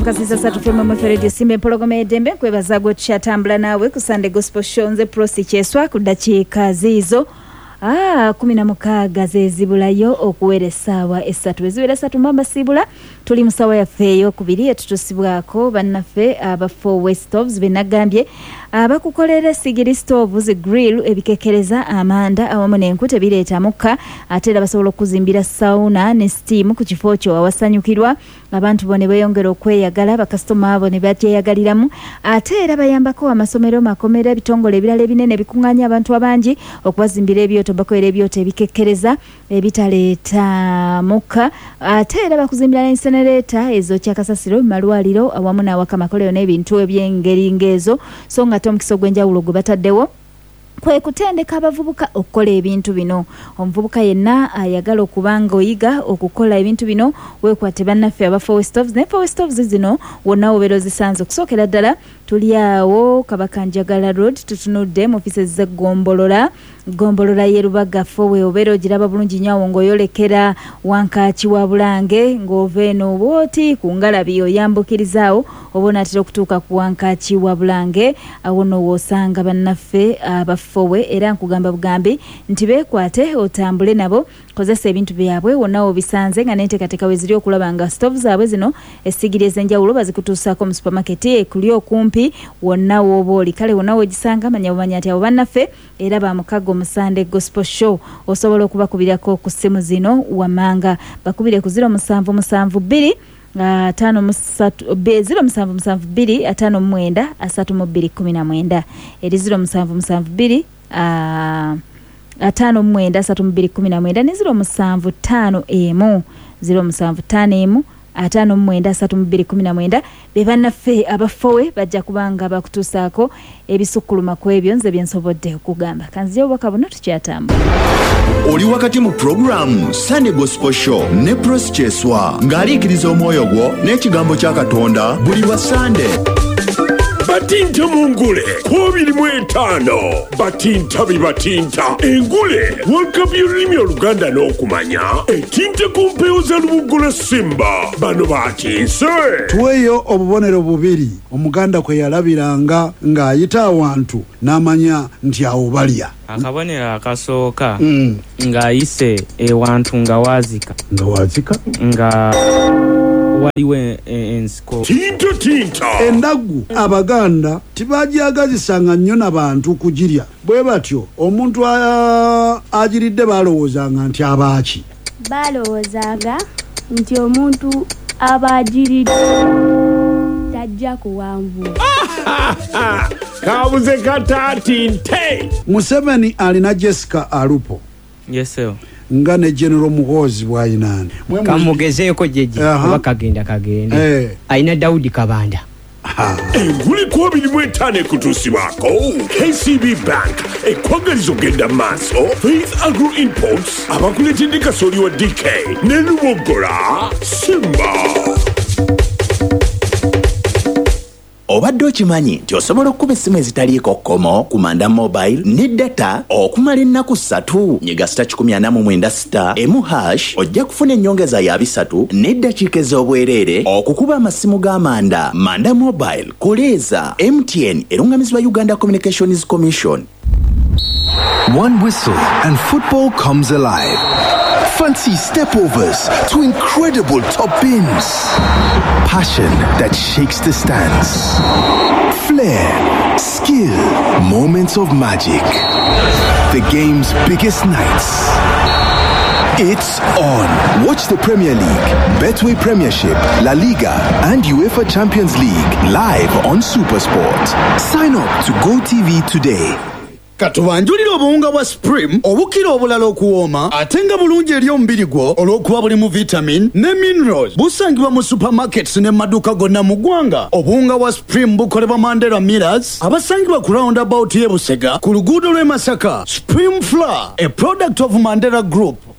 Kasisa satu fema mferedi simbe mpologome edembe kwebaza gwe tukyatambula naawe ku Sunday Gospel Show nze Prosi Kyeswa ku dakiika ziizo 16 zezibulayo okuwera essaawa essatu eziwera essatu mamba sibula tuli mu ssaawa yaffe ey'okubiri etutusibwako bannaffe aba 4 West Stoves benagambye abakukolera sigiri stoves grill ebikekereza amanda awamu n'enkute bireeta mukka ate era basobola okuzimbira sauna ne steam ku kifo kyo awasanyukirwa abantu bone beeyongera okweyagala bakasitoma abo ne batyeyagaliramu ate era bayambako amasomero makomera ebitongole ebirala ebinene bikuŋŋaanya abantu abangi okubazimbira ebyoto bakolera ebyoto ebikekereza ebitaleeta mukka ate era bakuzimbira n'insenereeta ezo kyakasasiro malwaliro awamu n'awakamakolero n'ebintu eby'engeri ng'ezo so nga omukisa ogw'enjawulo gwe bataddewo kwe kutendeka abavubuka okukola ebintu bino omuvubuka yenna ayagala okubanga oyiga okukola ebintu bino weekwate bannaffe aba 4 West Stoves ne 4 West Stoves zino wonna wobeera ozisanze okusookera ddala tuli awo Kabakanjagala Road tutunudde mu offices z'eggombolola y'Erubaga we obeera ogiraba bulungi nnyo ng'oyolekera wankaaki wa Bulange ng'ova eno bw'oti ku ngalabi oyambukirizaawo oba onaatera okutuuka ku wankaaki wa Bulange awo nno woosanga bannaffe abafowe era nkugamba bugambi nti beekwate otambule nabo kozesa ebintu byabwe wonna obisanze nga n'enteekateeka we ziri okulaba nga stove zaabwe zino essigiri ez'enjawulo bazikutuusaako mu supermarket ekuli okumpi wonna w'oba oli kale wonna w'ogisanga manya bumanya nti abo bannaffe era bamukago mu Sunday Gospel Show osobola okubakubirako ku ssimu zino wammanga bakubire ku 0772 0772592 eri 0772 59319 ne 0755 59319 bebannaffe abafowe bajja kubanga bakutuusaako ebisukkuluma ku ebyo nze byensobodde okugamba kanziyo obubaka buno tukyatambula. Oli wakati mu programu Sunday Gospel Show ne Prosi Kyeswa ng'aliikiriza omwoyo gwo n'ekigambo kya Katonda buli wa Sunday. Batinta mungule 25 batinta bibatinta engule wakabye olulimi Oluganda n'okumanya etinta ku mpewo za Lubugula Simba bano batinse tuweyo obubonero bubiri omuganda kwe yalabiranga ng'ayita awantu n'amanya nti awo balya. Akabonero akasooka ng'ayise ewantu nga wazika nga waliwo ensiko tinta endagu abaganda tibajagazisanga nnyo n'abantu kugirya bwe batyo omuntu agiridde balowoozanga nti abaaki balowoozanga nti omuntu abagiridde tajja kuwanvuwa kabuze katatinte. Museveni alina Jessica Alupo yeso nga ne General Muhoozi bw'ayinaani kamugezeeko jeje bakagenda ayina Daudi Kabanda enguli 25 ekutuusibwako KCB Bank ekwagaliza ogenda maaso Faith Agro Imports abakuletedde kasooli wa DK ne Lubogola Simba. Obadde okimanyi nti osobola okukuba essimu ezitaliiko kkomo ku Manda Mobile ne data okumala ennaku 3 nyiga *196 ojja kufuna ennyongeza ya 3 n'eddakiika ez'obwereere okukuba amasimu g'Amanda. Manda Mobile kuleeza MTN erungamizibwa Uganda Communications Commission. One whistle and football comes alive. Fancy stepovers to incredible top bins. Passion that shakes the stands. Flair, skill, moments of magic. The game's biggest nights. It's on. Watch the Premier League, Betway Premiership, La Liga, and UEFA Champions League live on SuperSport. Sign up to GoTV today. Katubanjulira obuwunga bwa Supreme obukira obulala okuwooma ate nga bulungi eri omubiri gwo olw'okuba bulimu vitamin ne minerals busangibwa mu supermarkets ne maduuka gonna mu ggwanga. Obuwunga bwa Supreme bukolebwa Mandela Millers abasangibwa ku roundabout y'e Busega ku luguudo lw'e Masaka. Supreme Flour, a product of Mandela Group.